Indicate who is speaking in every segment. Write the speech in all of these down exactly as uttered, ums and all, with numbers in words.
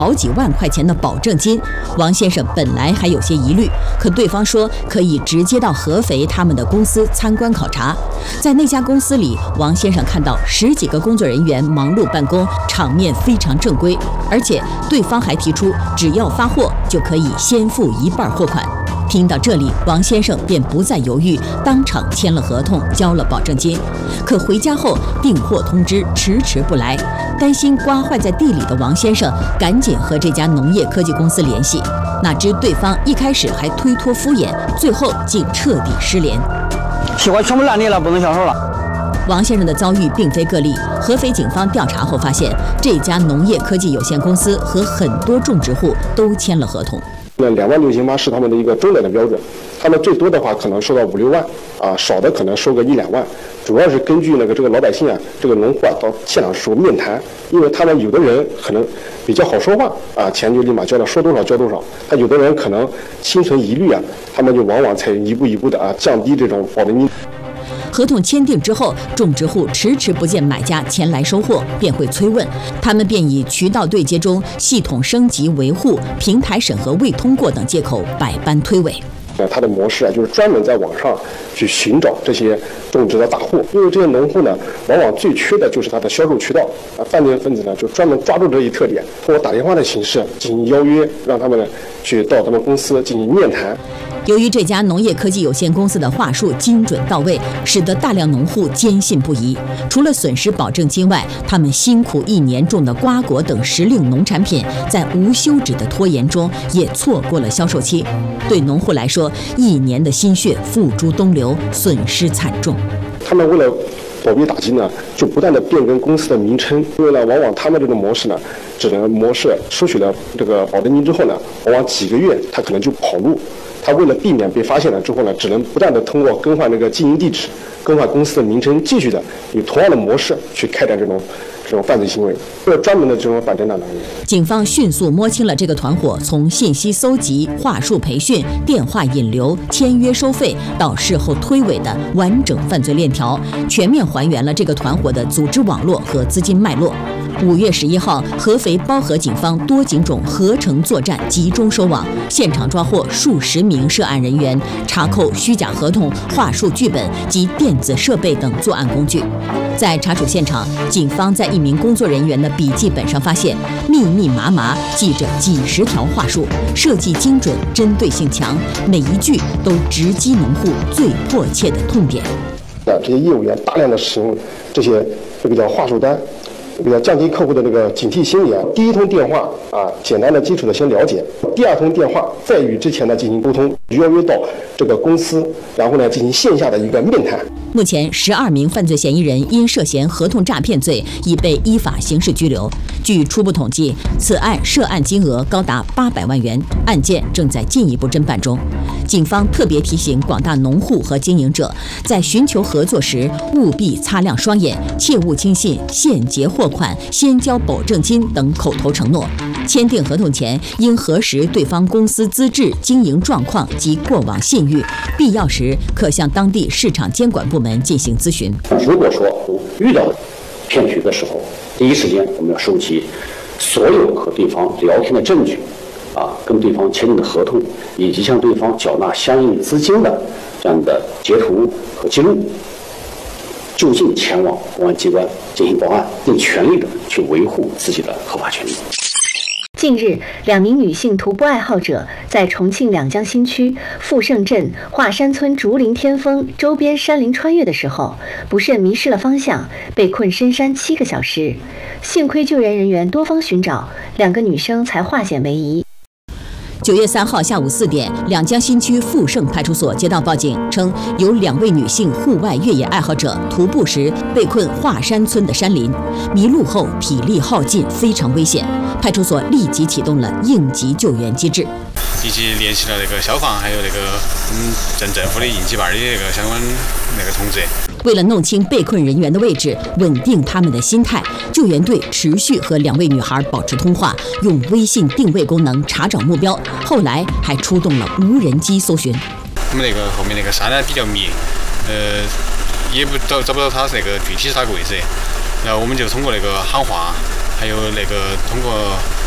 Speaker 1: 好几万块钱的保证金。王先生本来还有些疑虑，可对方说可以直接到合肥他们的公司参观考察。在那家公司里，王先生看到十几个工作人员忙碌办公，场面非常正规，而且对方还提出只要发货就可以先付一半货款。听到这里，王先生便不再犹豫，当场签了合同，交了保证金。可回家后，订货通知迟迟不来，担心刮坏在地里的王先生赶紧和这家农业科技公司联系，哪知对方一开始还推脱敷衍，最后竟彻底失联。
Speaker 2: 西瓜全部烂裂了，不能销售了。
Speaker 1: 王先生的遭遇并非个例，合肥警方调查后发现，这家农业科技有限公司和很多种植户都签了合同。
Speaker 3: 那两万六千八是他们的一个中等的标准，他们最多的话可能收到五六万啊，少的可能收个一两万，主要是根据那个这个老百姓啊，这个农户啊到现场时候面谈，因为他们有的人可能比较好说话啊，钱就立马交了，说多少交多少。他有的人可能心存疑虑啊，他们就往往采用一步一步的啊降低这种保证金。
Speaker 1: 合同签订之后，种植户迟迟不见买家前来收货，便会催问，他们便以渠道对接中系统升级维护、平台审核未通过等借口百般推诿。
Speaker 3: 呃，它的模式啊，就是专门在网上去寻找这些种植的大户，因为这些农户呢，往往最缺的就是他的销售渠道啊。犯罪分子呢，就专门抓住这一特点，通过打电话的形式进行邀约，让他们呢去到他们公司进行面谈。
Speaker 1: 由于这家农业科技有限公司的话术精准到位，使得大量农户坚信不疑。除了损失保证金外，他们辛苦一年种的瓜果等时令农产品，在无休止的拖延中也错过了销售期。对农户来说，一年的心血付诸东流，损失惨重。
Speaker 3: 他们为了躲避打击呢，就不断的变更公司的名称，因为呢，往往他们这种模式呢，只能模式收取了这个保证金之后呢，往往几个月他可能就跑路。他为了避免被发现了之后呢，只能不断的通过更换这个经营地址、更换公司的名称，继续的以同样的模式去开展这种这种犯罪行为，这专门的这种反侦查能力。
Speaker 1: 警方迅速摸清了这个团伙从信息搜集、话术培训、电话引流、签约收费到事后推诿的完整犯罪链条，全面还原了这个团伙的组织网络和资金脉络。五月十一号，合肥包河警方多警种合成作战，集中收网，现场抓获数十名涉案人员，查扣虚假合同、话术剧本及电子设备等作案工具。在查处现场，警方在一名工作人员的笔记本上发现，密密麻麻记着几十条话术，设计精准，针对性强，每一句都直击农户最迫切的痛点。
Speaker 3: 那这些业务员大量的使用这些这个叫话术单。这个降低客户的这个警惕心理啊，第一通电话啊，简单的基础的先了解，第二通电话再与之前的进行沟通，邀约到这个公司，然后呢进行线下的一个面谈。
Speaker 1: 目前，十二名犯罪嫌疑人因涉嫌合同诈骗罪已被依法刑事拘留。据初步统计，此案涉案金额高达八百万元，案件正在进一步侦办中。警方特别提醒广大农户和经营者，在寻求合作时务必擦亮双眼，切勿轻信现结货款、先交保证金等口头承诺。签订合同前，应核实对方公司资质、经营状况及过往信誉，必要时可向当地市场监管部门进行咨询。
Speaker 4: 如果说遇到骗局的时候，第一时间我们要收集所有和对方聊天的证据，啊，跟对方签订的合同，以及向对方缴纳相应资金的这样的截图和记录，就近前往公安机关进行报案，尽全力的去维护自己的合法权利。
Speaker 5: 近日，两名女性徒步爱好者在重庆两江新区富盛镇华山村竹林天峰周边山林穿越的时候，不慎迷失了方向，被困深山七个小时。幸亏救援人员多方寻找，两个女生才化险为夷。
Speaker 1: 九月三号下午四点，两江新区富盛派出所接到报警，称有两位女性户外越野爱好者徒步时被困华山村的山林，迷路后体力耗尽，非常危险。派出所立即启动了应急救援机制，
Speaker 6: 以及联系了那个消防，还有那个嗯镇政府的应急办的那个相关那个通知。
Speaker 1: 为了弄清被困人员的位置，稳定他们的心态，救援队持续和两位女孩保持通话，用微信定位功能查找目标。后来还出动了无人机搜寻。
Speaker 6: 我们那个后面那个山呢比较密，呃，也不找找不到它是那个具体是哪个位置，然后我们就通过那个喊话，还有那个通过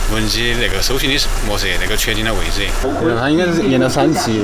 Speaker 6: 闻鸡那个搜寻的模式，那个确定的位置。
Speaker 7: 他应该是沿着山脊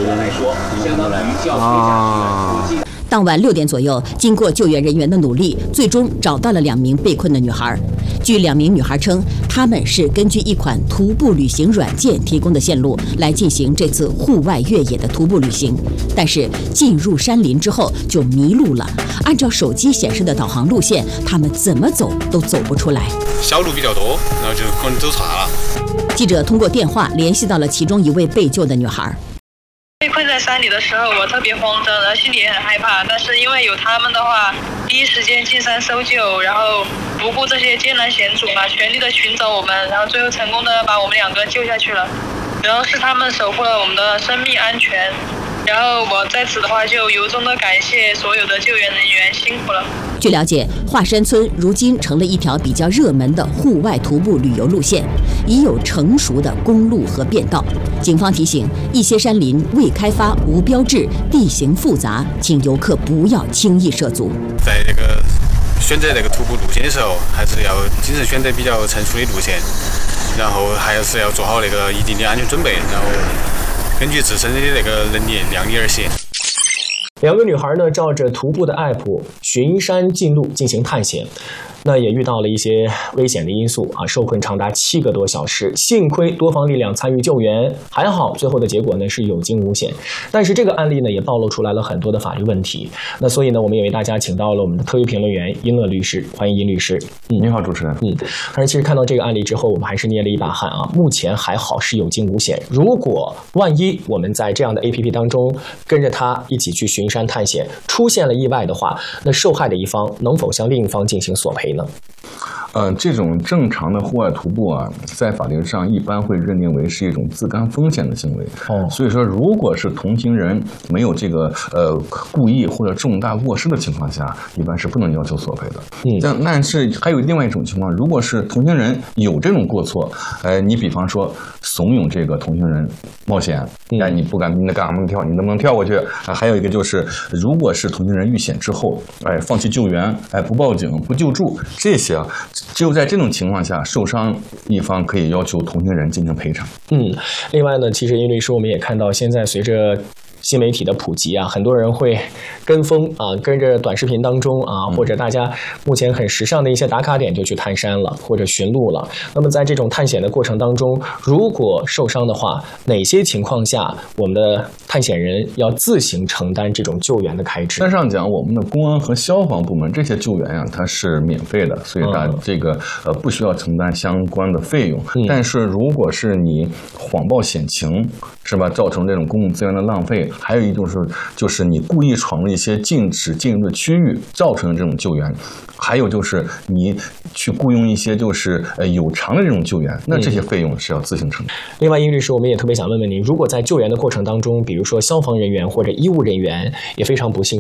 Speaker 7: 啊。
Speaker 1: 当晚六点左右，经过救援人员的努力，最终找到了两名被困的女孩。据两名女孩称，她们是根据一款徒步旅行软件提供的线路来进行这次户外越野的徒步旅行，但是进入山林之后就迷路了。按照手机显示的导航路线，她们怎么走都走不出来。
Speaker 6: 小路比较多，然后就可能走岔了。
Speaker 1: 记者通过电话联系到了其中一位被救的女孩。
Speaker 8: 被困在山里的时候，我特别慌张，然后心里也很害怕。但是因为有他们的话，第一时间进山搜救，然后不顾这些艰难险阻嘛，全力的寻找我们，然后最后成功的把我们两个救下去了。然后是他们守护了我们的生命安全。然后我在此的话就由衷的感谢所有的救援人员，辛苦了。
Speaker 1: 据了解，华山村如今成了一条比较热门的户外徒步旅游路线，已有成熟的公路和便道。警方提醒，一些山林未开发、无标志、地形复杂，请游客不要轻易涉足。
Speaker 6: 在这个选择这个徒步路线的时候，还是要谨慎选择比较成熟的路线，然后还是要做好那个一定的安全准备，然后根据自身的那个能力量力而行。
Speaker 9: 两个女孩呢，照着徒步的 app 巡山进路进行探险，那也遇到了一些危险的因素啊，受困长达七个多小时，幸亏多方力量参与救援，还好最后的结果呢是有惊无险。但是这个案例呢也暴露出来了很多的法律问题，那所以呢我们也为大家请到了我们的特约评论员殷乐律师，欢迎殷律师。
Speaker 10: 嗯，你好主持人。
Speaker 9: 嗯，但是其实看到这个案例之后，我们还是捏了一把汗啊。目前还好是有惊无险，如果万一我们在这样的 A P P 当中跟着他一起去巡山探险，出现了意外的话，那受害的一方能否向另一方进行索赔呢？
Speaker 10: 呃，这种正常的户外徒步啊，在法律上一般会认定为是一种自甘风险的行为。哦，所以说，如果是同行人没有这个呃故意或者重大过失的情况下，一般是不能要求索赔的。嗯，但但是还有另外一种情况，如果是同行人有这种过错，呃，你比方说怂恿这个同行人冒险，哎，你不敢，你干啥不能跳？你能不能跳过去？啊，还有一个就是，如果是同行人遇险之后，哎，放弃救援，哎，不报警、不救助，这些啊。只有在这种情况下，受伤一方可以要求同行人进行赔偿。
Speaker 9: 嗯，另外呢，其实殷律师我们也看到，现在随着新媒体的普及啊，很多人会跟风啊，跟着短视频当中啊，或者大家目前很时尚的一些打卡点就去探山了，或者寻路了。那么在这种探险的过程当中，如果受伤的话，哪些情况下我们的探险人要自行承担这种救援的开支？
Speaker 10: 单上讲，我们的公安和消防部门这些救援呀、啊，它是免费的，所以大家这个呃不需要承担相关的费用。嗯、但是如果是你谎报险情，是吧，造成这种公共资源的浪费。还有一种是，就是你故意闯入一些禁止进入的区域，造成这种救援；还有就是你去雇佣一些就是呃有偿的这种救援，那这些费用是要自行承担。
Speaker 9: 另外，殷律师，我们也特别想问问您，如果在救援的过程当中，比如说消防人员或者医务人员也非常不幸